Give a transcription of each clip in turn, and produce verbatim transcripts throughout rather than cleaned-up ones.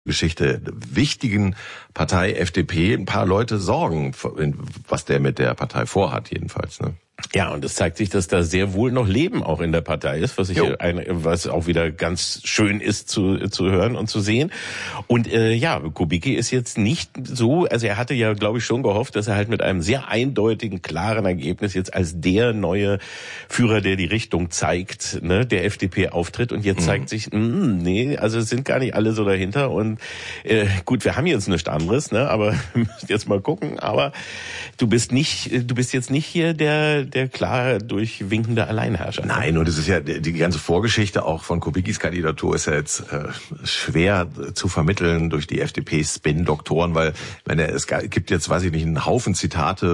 Geschichte wichtigen Partei F D P ein paar Leute sorgen, was der mit der Partei vorhat jedenfalls, ne? Ja, und es zeigt sich, dass da sehr wohl noch Leben auch in der Partei ist, was ich ein, was auch wieder ganz schön ist zu zu hören und zu sehen. Und äh, ja, Kubicki ist jetzt nicht so, also er hatte ja, glaube ich, schon gehofft, dass er halt mit einem sehr eindeutigen, klaren Ergebnis jetzt als der neue Führer, der die Richtung zeigt, ne, der F D P auftritt. Und jetzt mhm. zeigt sich, mh, nee, also es sind gar nicht alle so dahinter. Und äh, gut, wir haben jetzt nichts anderes, ne, aber wir müssen jetzt mal gucken. Aber du bist nicht, du bist jetzt nicht hier der der klar durchwinkende Alleinherrscher. Nein, und es ist ja, die ganze Vorgeschichte auch von Kubickis Kandidatur ist ja jetzt äh, schwer zu vermitteln durch die F D P-Spin-Doktoren, weil wenn er, es gibt jetzt, weiß ich nicht, einen Haufen Zitate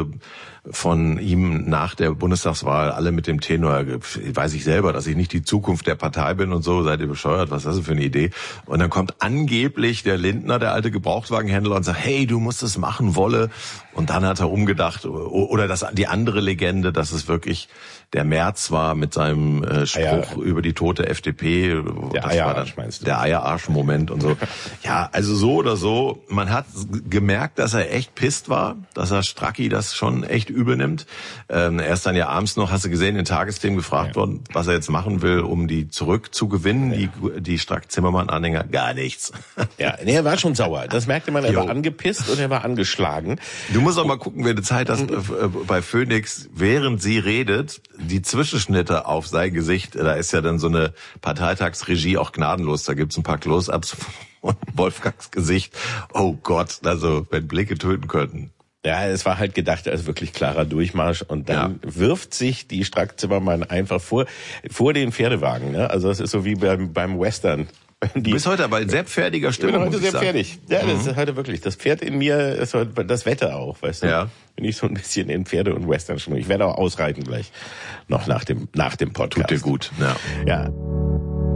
von ihm nach der Bundestagswahl, alle mit dem Tenor, weiß ich selber, dass ich nicht die Zukunft der Partei bin und so, seid ihr bescheuert, was ist das denn für eine Idee? Und dann kommt angeblich der Lindner, der alte Gebrauchtwagenhändler, und sagt, hey, du musst es machen, Wolle. Und dann hat er umgedacht, oder das, die andere Legende, dass es wirklich der Merz war mit seinem äh, Spruch Eier. über die tote F D P. Der das Eierarsch, war dann meinst du? Der Eierarsch-Moment und so. Ja, also so oder so, man hat gemerkt, dass er echt pisst war, dass er Stracki das schon echt übel nimmt. Ähm, er ist dann ja abends noch, hast du gesehen, in Tagesthemen gefragt ja. worden, was er jetzt machen will, um die zurückzugewinnen, ja. die, die Strack-Zimmermann-Anhänger. Gar nichts. Ja, nee, er war schon sauer. Das merkte man, er jo. war angepisst und er war angeschlagen. Du musst auch mal gucken, wenn du Zeit hast, bei Phoenix, während sie redet, die Zwischenschnitte auf sein Gesicht, da ist ja dann so eine Parteitagsregie auch gnadenlos. Da gibt's ein paar Close-ups von Wolfgangs Gesicht. Oh Gott, also wenn Blicke töten könnten. Ja, es war halt gedacht als wirklich klarer Durchmarsch und dann ja. wirft sich die Strack-Zimmermann einfach vor vor den Pferdewagen. Ne? Also das ist so wie beim, beim Western. Die, du bist heute aber in sehr pferdiger Stimmung. Ich bin heute sehr sagen. pferdig. Ja, mhm. das ist heute wirklich. Das Pferd in mir ist heute, das Wetter auch, weißt du. Ja. Bin ich so ein bisschen in Pferde- und Western-Stimmung. Ich werde auch ausreiten gleich. Noch nach dem, nach dem Podcast. Tut dir gut, ja. Ja.